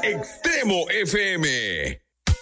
Extremo FM.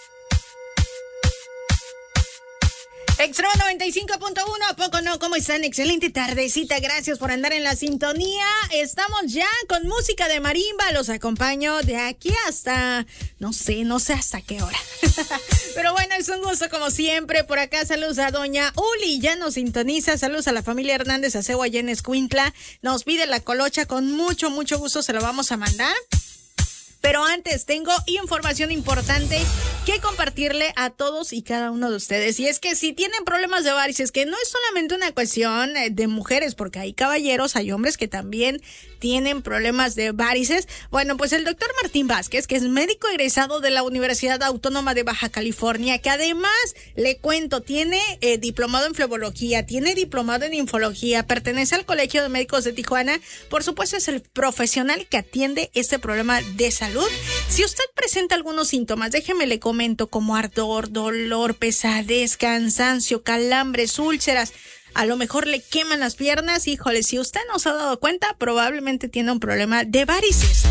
Extremo 95.1, ¿a poco no? ¿Cómo están? Excelente tardecita, gracias por andar en la sintonía. Estamos ya con música de marimba, los acompaño de aquí hasta, no sé hasta qué hora. Pero bueno, es un gusto como siempre. Por acá saludos a doña Uli, ya nos sintoniza. Saludos a la familia Hernández Acebo allá en Escuintla. Nos pide la colocha, con mucho gusto se lo vamos a mandar. Pero antes tengo información importante que compartirle a todos y cada uno de ustedes. Y es que si tienen problemas de varices, que no es solamente una cuestión de mujeres, porque hay caballeros, hay hombres que también tienen problemas de varices. Bueno, pues el doctor Martín Vázquez, que es médico egresado de la Universidad Autónoma de Baja California, que además, le cuento, tiene diplomado en flebología, tiene diplomado en infología, pertenece al Colegio de Médicos de Tijuana. Por supuesto, es el profesional que atiende este problema de salud. Si usted presenta algunos síntomas, déjeme le comento, como ardor, dolor, pesadez, cansancio, calambres, úlceras, a lo mejor le queman las piernas. Híjole, si usted no se ha dado cuenta, probablemente tiene un problema de varices.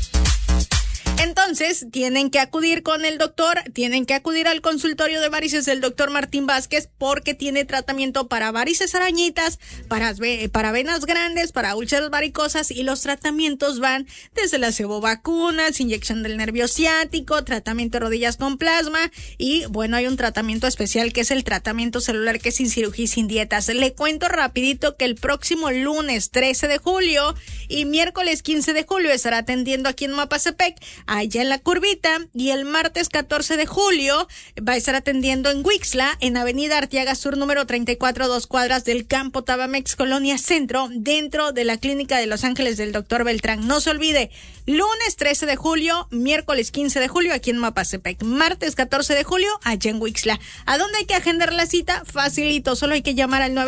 Entonces, tienen que acudir con el doctor, tienen que acudir al consultorio de varices del doctor Martín Vázquez, porque tiene tratamiento para varices arañitas, para venas grandes, para úlceras varicosas, y los tratamientos van desde las sebovacunas, inyección del nervio ciático, tratamiento de rodillas con plasma, y bueno, hay un tratamiento especial que es el tratamiento celular, que es sin cirugía y sin dietas. Le cuento rapidito que el próximo lunes 13 de julio y miércoles 15 de julio estará atendiendo aquí en Mapasepec, allá en La Curvita, y el martes 14 de julio va a estar atendiendo en Huixla, en Avenida Arteaga Sur, número 34, 2 cuadras del Campo Tabamex, Colonia Centro, dentro de la clínica de Los Ángeles del doctor Beltrán. No se olvide, lunes 13 de julio, miércoles 15 de julio aquí en Mapasepec, martes 14 de julio allá en Huixla. ¿A dónde hay que agendar la cita? Facilito, solo hay que llamar al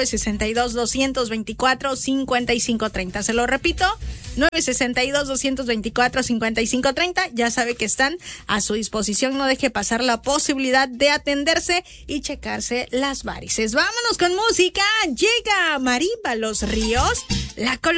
962-224-5530. Se lo repito, 962-224-5530. Ya sabe que están a su disposición. No deje pasar la posibilidad de atenderse y checarse las varices. Vámonos con música. Llega Marimba Los Ríos, la